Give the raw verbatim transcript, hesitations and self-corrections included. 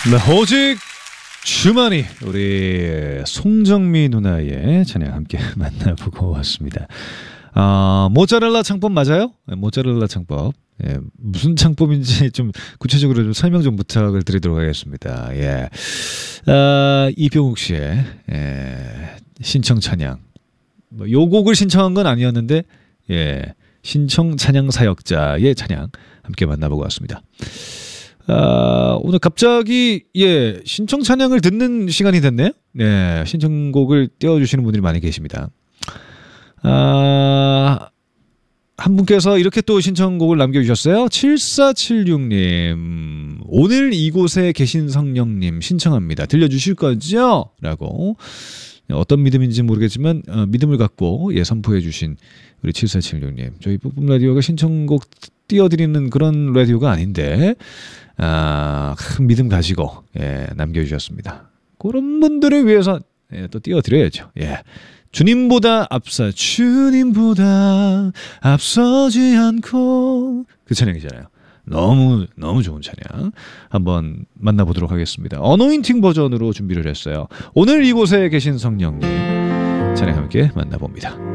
네, 오직 주만이 우리 송정미 누나의 찬양 함께 만나보고 왔습니다. 아, 모짜렐라 창법 맞아요? 네, 모짜렐라 창법. 예, 무슨 창법인지 좀 구체적으로 좀 설명 좀 부탁을 드리도록 하겠습니다. 예, 아, 이병욱 씨의 예, 신청 찬양. 뭐, 요 곡을 신청한 건 아니었는데, 예, 신청 찬양 사역자의 찬양 함께 만나보고 왔습니다. 아, 오늘 갑자기 예 신청 찬양을 듣는 시간이 됐네요. 네, 신청곡을 띄워주시는 분들이 많이 계십니다. 아, 한 분께서 이렇게 또 신청곡을 남겨주셨어요. 칠사칠육 님, 오늘 이곳에 계신 성령님 신청합니다. 들려주실 거죠? 라고. 어떤 믿음인지 모르겠지만 어, 믿음을 갖고 예 선포해주신 우리 칠사칠육 님, 저희 뽀쁨 라디오가 신청곡 띄워드리는 그런 라디오가 아닌데 아, 큰 믿음 가지고 예, 남겨주셨습니다. 그런 분들을 위해서 예, 또 띄워드려야죠. 예. 주님보다 앞서 주님보다 앞서지 않고 그 찬양이잖아요. 너무 너무 좋은 찬양 한번 만나보도록 하겠습니다. 어노인팅 버전으로 준비를 했어요. 오늘 이곳에 계신 성령님 찬양 함께 만나봅니다.